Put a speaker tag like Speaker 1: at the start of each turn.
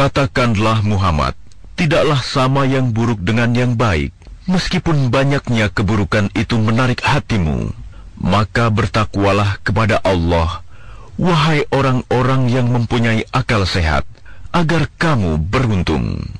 Speaker 1: Katakanlah Muhammad, tidaklah sama yang buruk dengan yang baik. Meskipun banyaknya keburukan itu menarik hatimu, maka bertakwalah kepada Allah, wahai orang-orang yang mempunyai akal sehat, agar kamu beruntung.